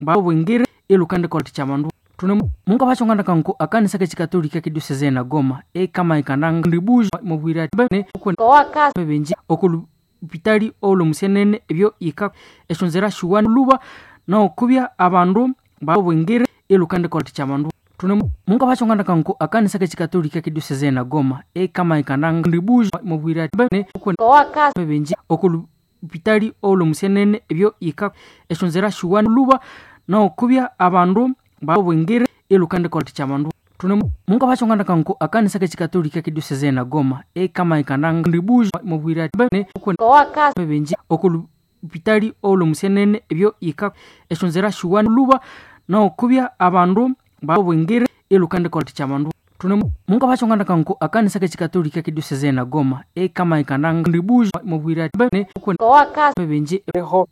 bawengere elukande koti chamandu tuna munga bachongana kanko akanisa kachikatolika kiduseze na Goma kama ikananga ndibuja mubwira bane Kowaka benji okulu pitali olo musenene ebyo ika eshonzera shuwan luba na okubya abandu bawengere elukande koti chamandu tuna munga bachongana kanko akanisa kachikatolika kiduseze na Goma kama ikananga ndibuja mubwira bane Kowaka benji okulu pitali olo musenene ebyo ika eshonzera shuwan luba na okubya abandu bawengere elukande koti chamandu tuna munga bachongana kanko akanisa kachikatolika kiduseze na Goma kama ikananga ndibuja mubwira bane Kowaka benji okulu pitali olo musenene ebyo ika eshonzera shuwan luba na okubya abandu bawengere elukande koti chamandu tuna munga bachongana kanko akanisa kachikatolika kiduseze na Goma kama ikananga ndibuja mubwira bane Kowaka benji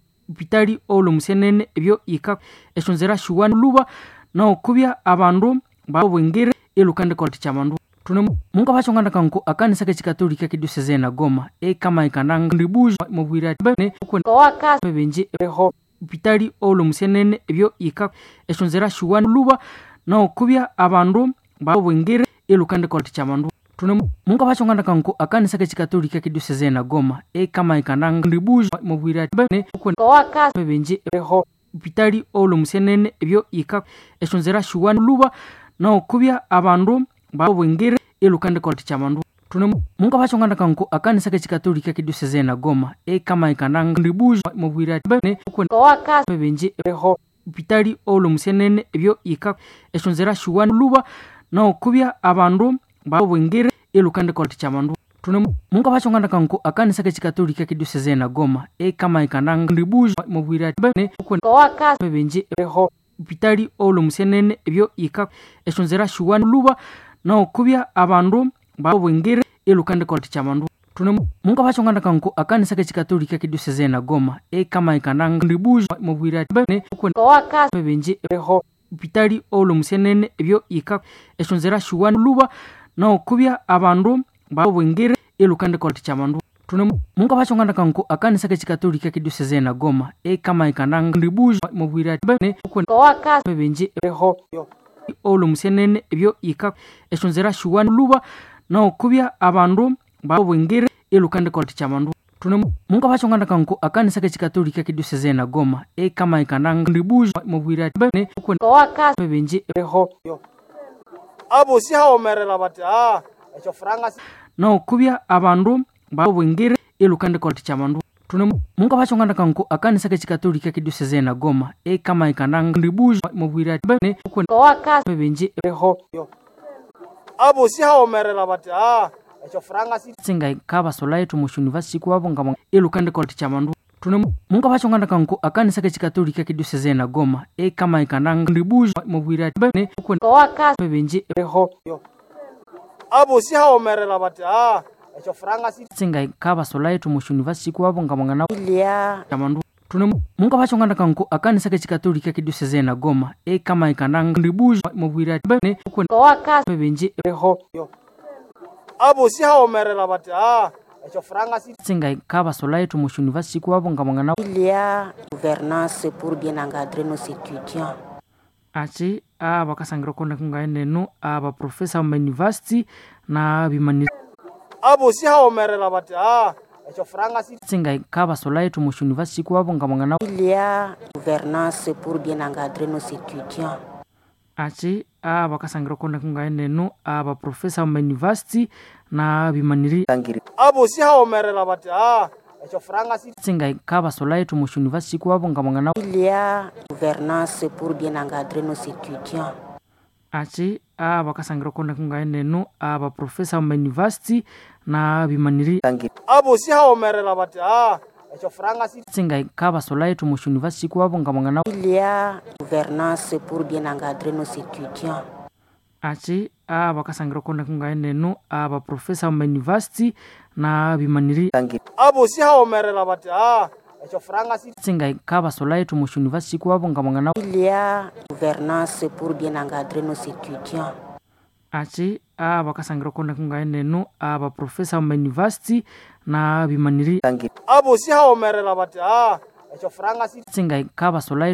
pitali olo musenene ebyo ika eshonzera shuwan luba na okubya abandu bawengere elukande koti chamandu tuna munga bachongana kanko akanisa kachikatolika kiduseze na Goma kama ikananga ndibuja mubwira bane Kowaka benji pitali olo musenene ebyo ika eshonzera shuwan luba na okubya abandu bawengere elukande koti chamandu tuna munga bachongana kanko akanisa kachikatolika kiduseze na Goma kama ikananga ndibuja mubwira bane Kowaka benji pitali olo musenene ebyo ika eshonzera shuwan luba na okubya abandu bawengere elukande koti chamandu tuna munga bachongana kanko akanisa kachikatolika kiduseze na Goma kama ikananga ndibuja mubwira bane Kowaka benji pitali olo musenene ebyo ika eshonzera shuwan luba na okubya abandu bawengere elukande koti chamandu tuna munga bachongana kanko akanisa kachikatolika kiduseze na Goma kama ikananga ndibuja mubwira bane Kowaka benji pitali olo musenene ebyo ika eshonzera shuwan luba na okubya abandu bawengere elukande koti chamandu tuna munga bachongana kanko akanisa kachikatolika kiduseze na Goma kama ikananga ndibuja mubwira bane Kowaka benji pitali olo musenene ebyo ika eshonzera shuwan luba na okubya abandu bawengere elukande koti chamandu tuna munga bachongana kanko akanisa kachikatolika kiduseze na Goma kama ikananga ndibuja mubwira bane Kowaka benji olo musenene ebyo ika eshonzera shuwan luba na okubya abandu bawengere elukande koti chamandu tuna munga bachongana kanko akanisa kachikatolika kiduseze na Goma kama ikananga ndibuja mubwira bane Kowaka benji abo si haomerela bati echo franga na okubya abandu bawengere elukande koti chamandu tuna munga bachongana kanko akanisa kachikatolika kiduseze na Goma kama ikananga ndibuja mubwira bane Kowaka benji abo si haomerela bati echo franga singa kaba solai tu mushunivasi kwabo ngama elukande koti chamandu tuna munga bachongana kanko akanisa kachikatolika kiduseze na Goma kama ikananga ndibuja mubwira bane Kowaka benji abo si haomerela bati echo franga singa kaba solai tu mushunivasi kwabo ngama il y a chamandu tuna munga bachongana kanko akanisa kachikatolika kiduseze na Goma kama ikananga ndibuja mubwira bane Kowaka benji abo si haomerela bati echo franga singa kaba solai tu mushunivasi kwabo ngama Il y a gouvernance pour bien encadrer nos étudiants. achi bakasangira konda kungaeneno aba professor wa university na bimani abo si haomerela bati echo franga singa kaba solai tu mushunivasi kwabo ngama Il y a gouvernance pour bien encadrer nos étudiants. achi bakasangira konda kungaeneno aba professor wa university na bimani abo si haomerela bati echo franga singa kaba solai tu mushunivasi kwabo ngama Il y a gouvernance pour bien encadrer nos étudiants. achi bakasangira konda kungaeneno aba professor wa university na bimani abo si haomerela bati echo franga singa kaba solai tu mushunivasi kwabo ngama Il y a gouvernance pour bien encadrer nos étudiants. achi bakasangira konda kungaeneno aba professor wa university na bimani abo si haomerela bati echo franga singa kaba solai tu mushunivasi kwabo ngama Il y a gouvernance pour bien encadrer nos étudiants. achi bakasangira konda kungaeneno aba professor wa university na bimani abo si haomerela bati echo franga singa kaba solai